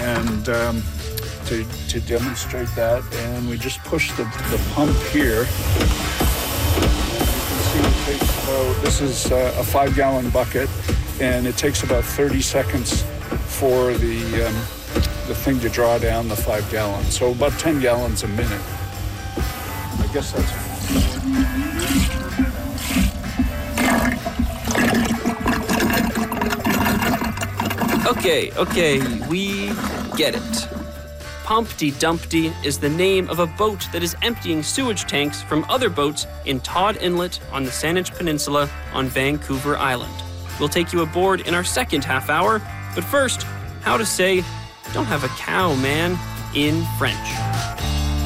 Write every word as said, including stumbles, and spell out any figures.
and um, to, to demonstrate that, and we just push the, the pump here. And you can see it takes about, this is uh, a five gallon bucket, and it takes about thirty seconds for the, um, the thing to draw down the five gallons. So about ten gallons a minute. I guess that's... Okay, okay, we get it. Pumpty Dumpty is the name of a boat that is emptying sewage tanks from other boats in Todd Inlet on the Saanich Peninsula on Vancouver Island. We'll take you aboard in our second half hour, but first, how to say, don't have a cow, man, in French.